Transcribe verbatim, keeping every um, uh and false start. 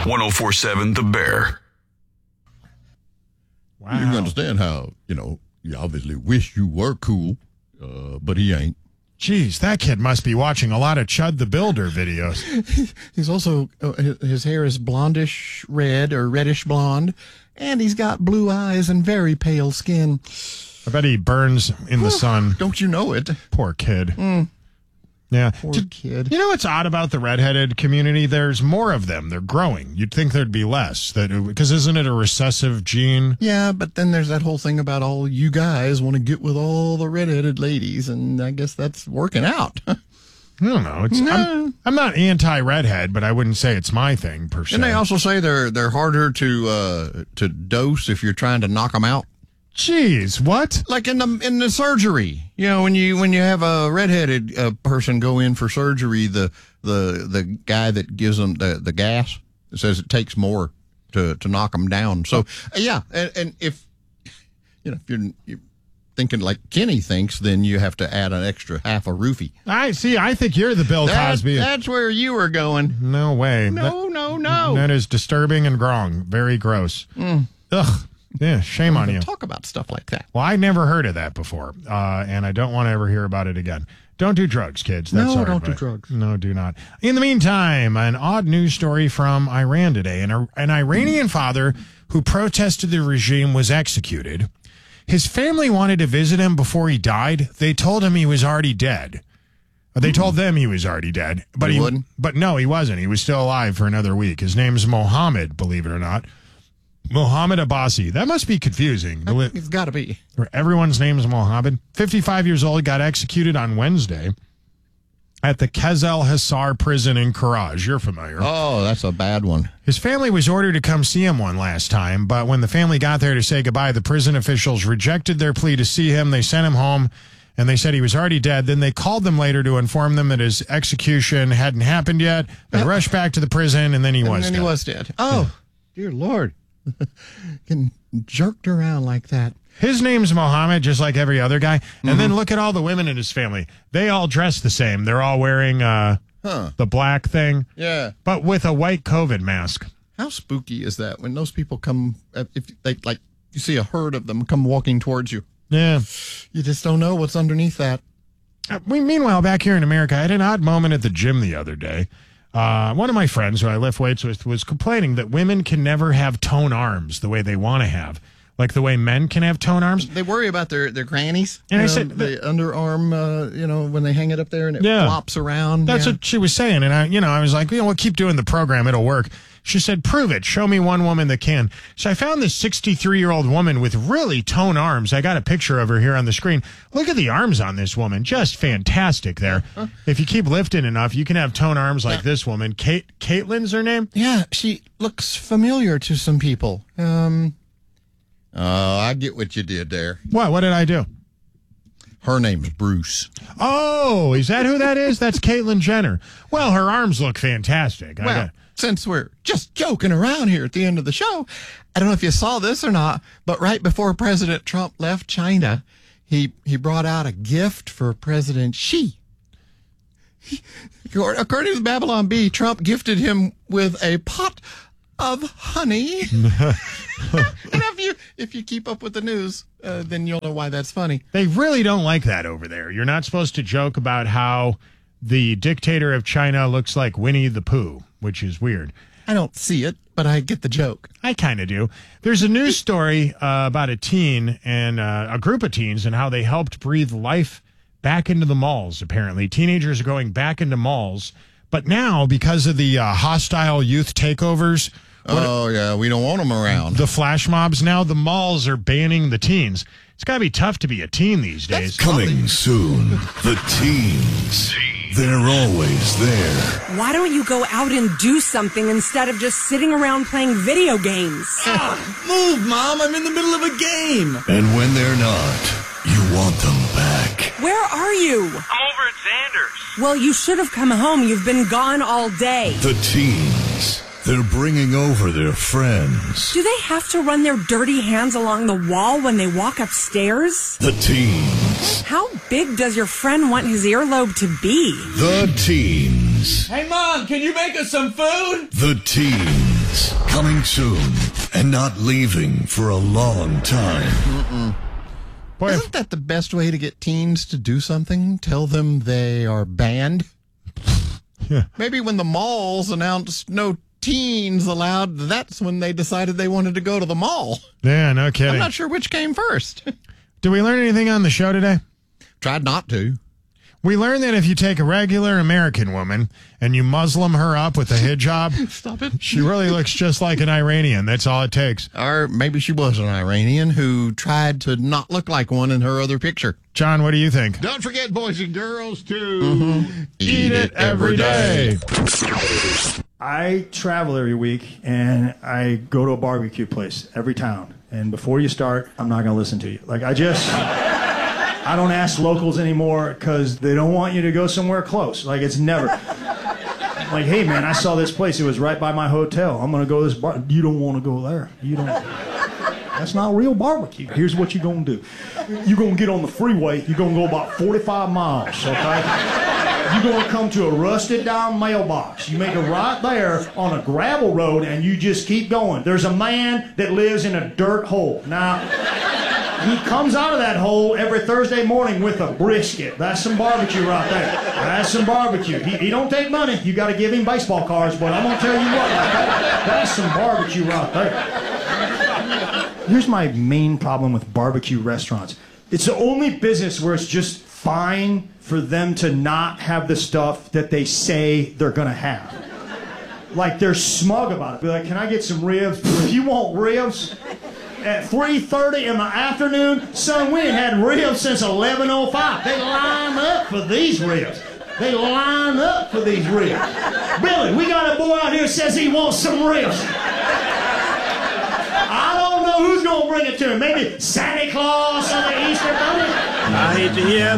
one oh four point seven The Bear. Wow. You can understand how, you know, you obviously wish you were cool, uh, but he ain't. Jeez, that kid must be watching a lot of Chud the Builder videos. He's also, uh, his, his hair is blondish red or reddish blonde, and he's got blue eyes and very pale skin. I bet he burns in the sun. Don't you know it? Poor kid. Mm. Yeah. Poor Did, kid. You know what's odd about the redheaded community? There's more of them. They're growing. You'd think there'd be less. That because isn't it a recessive gene? Yeah, but then there's that whole thing about all you guys want to get with all the redheaded ladies, and I guess that's working out. I don't know. It's, no. I'm, I'm not anti-redhead, but I wouldn't say it's my thing per se. And they also say they're they're harder to uh, to dose if you're trying to knock them out. Jeez, what? Like in the in the surgery, you know, when you when you have a redheaded uh, person go in for surgery, the the the guy that gives them the, the gas says it takes more to, to knock them down. So uh, yeah, and, and if you know if you're, you're thinking like Kenny thinks, then you have to add an extra half a roofie. I see. I think you're the Bill That, Cosby. That's where you were going. No way. No, that, no, no. That is disturbing and wrong. Very gross. Mm. Ugh. Yeah, shame on you. Talk about stuff like that. Well, I never heard of that before, uh, and I don't want to ever hear about it again. Don't do drugs, kids. That's No, our don't do advice. drugs. No, do not. In the meantime, an odd news story from Iran today. An, an Iranian father who protested the regime was executed. His family wanted to visit him before he died. They told him he was already dead. They told them he was already dead, but He he wouldn't? But no, he wasn't. He was still alive for another week. His name's Mohammed, believe it or not. Mohammed Abbasi. That must be confusing. It's got to be. Everyone's name is Mohammed. fifty-five years old, got executed on Wednesday at the Kezel Hassar prison in Karaj. You're familiar. Oh, that's a bad one. His family was ordered to come see him one last time, but when the family got there to say goodbye, the prison officials rejected their plea to see him. They sent him home, and they said he was already dead. Then they called them later to inform them that his execution hadn't happened yet. They Yep. rushed back to the prison, and then he And was then dead. he was dead. Oh, dear Lord. Getting jerked around like that. His name's Mohammed, just like every other guy. And mm-hmm. then look at all the women in his family. They all dress the same. They're all wearing uh, huh. the black thing, Yeah. but with a white COVID mask. How spooky is that when those people come, if they like, you see a herd of them come walking towards you. Yeah. You just don't know what's underneath that. Uh, we, meanwhile, back here in America, I had an odd moment at the gym the other day. Uh, one of my friends who I lift weights with was complaining that women can never have toned arms the way they want to have, like the way men can have toned arms. They worry about their, their grannies. And I know, said, the underarm, uh, you know, when they hang it up there and it Yeah. flops around. That's yeah. what she was saying. And I, you know, I was like, you know, we'll keep doing the program. It'll work. She said, prove it. Show me one woman that can. So I found this sixty-three-year-old woman with really toned arms. I got a picture of her here on the screen. Look at the arms on this woman. Just fantastic there. Uh, if you keep lifting enough, you can have toned arms like yeah. this woman. Kate, Caitlin's her name? Yeah, she looks familiar to some people. Um, Oh, I get what you did there. What? What did I do? Her name's Bruce. Oh, is that who that is? That's Caitlyn Jenner. Well, her arms look fantastic. Well, got... since we're just joking around here at the end of the show, I don't know if you saw this or not, but right before President Trump left China, he, he brought out a gift for President Xi. He, according to Babylon Bee, Trump gifted him with a pot of honey. And if you if you keep up with the news, uh, then you'll know why that's funny. They really don't like that over there. You're not supposed to joke about how the dictator of China looks like Winnie the Pooh, which is weird. I don't see it, but I get the joke. I kind of do. There's a news story uh, about a teen and uh, a group of teens and how they helped breathe life back into the malls, apparently. Teenagers are going back into malls. But now, because of the uh, hostile youth takeovers... Oh, yeah, we don't want them around. The flash mobs now, the malls are banning the teens. It's got to be tough to be a teen these days. That's coming soon. The teens. They're always there. Why don't you go out and do something instead of just sitting around playing video games? Ah, move, Mom. I'm in the middle of a game. And when they're not, you want them back. Where are you? I'm over at Xander's. Well, you should have come home. You've been gone all day. The teens. They're bringing over their friends. Do they have to run their dirty hands along the wall when they walk upstairs? The teens. How big does your friend want his earlobe to be? The teens. Hey, Mom, can you make us some food? The teens. Teens, coming soon and not leaving for a long time. Boy, if- Isn't that the best way to get teens to do something? Tell them they are banned? Yeah. Maybe when the malls announced no teens allowed, that's when they decided they wanted to go to the mall. yeah, no I'm kidding. not sure which came first. Did we learn anything on the show today? Tried not to. We learned that if you take a regular American woman and you Muslim her up with a hijab, Stop it. she really looks just like an Iranian. That's all it takes. Or maybe she was an Iranian who tried to not look like one in her other picture. John, what do you think? Don't forget, boys and girls, to Eat it every day. I travel every week, and I go to a barbecue place every town. And before you start, I'm not going to listen to you. Like, I just... I don't ask locals anymore because they don't want you to go somewhere close. Like, it's never... Like, hey, man, I saw this place. It was right by my hotel. I'm going to go to this bar. You don't want to go there. You don't... That's not real barbecue. Here's what you're going to do. You're going to get on the freeway. You're going to go about forty-five miles, okay? You're going to come to a rusted down mailbox. You make a right there on a gravel road, and you just keep going. There's a man that lives in a dirt hole. Now... He comes out of that hole every Thursday morning with a brisket. That's some barbecue right there. That's some barbecue. He, he don't take money. You got to give him baseball cards, but I'm going to tell you what, like that, that's some barbecue right there. Here's my main problem with barbecue restaurants. It's the only business where it's just fine for them to not have the stuff that they say they're going to have. Like, they're smug about it. Be like, can I get some ribs? If you want ribs... At three thirty in the afternoon, son, we ain't had ribs since eleven oh five. They line up for these ribs. They line up for these ribs. Billy, we got a boy out here who says he wants some ribs. I don't know who's going to bring it to him. Maybe Santa Claus or the Easter Bunny. I hate to hear